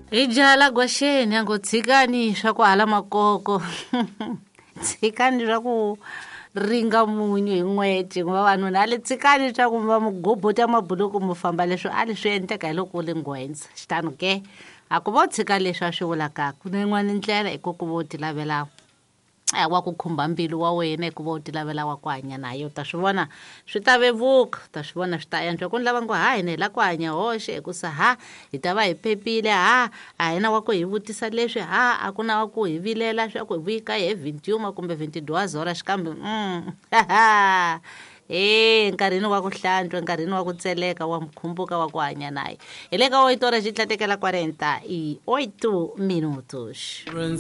Ijala gwasheni yango tsikani swa ku hala makoko tsikani swa ku ringa munyu hi n'weti nguva vanhu na le tsikani swa ku va mugobota mabuluku mu famba leswi a leswi endleka hi loko u le ngwetsa xitano ke a ku vo tshika leswi a swi vulaka ku na yin'wana ndlela i ku vo ti lavela wa ku khumba mbilu wa wena hi ku vo ti lavela wa ku hanya nayo ta swi vona swi ta vevuka ta swi vona swi ta antswa ku ni lava ngo ha hina hi la ku hanya hoxe hikusa hi ta va hi pepile a hi na wa ku hi vutisa leswi a ku na wa ku hi vilela swa ku hi vuyika hi 21 kumbe 22 hora xikambe nkarhini wa ku hlantswa nkarhini wa ku tseleka wa mukhumbuka wa ku hanya naye hi le ka 8 horas xi tlhatekela 40 i 8 minutos